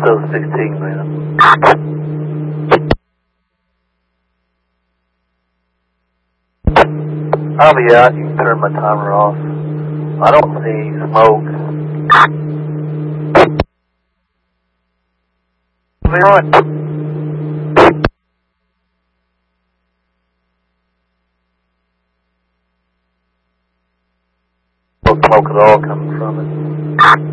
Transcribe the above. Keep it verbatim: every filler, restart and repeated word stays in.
still sixteen, man. I'll be out. You can turn my timer off. I don't see any smoke. Be right. No smoke at all coming from it.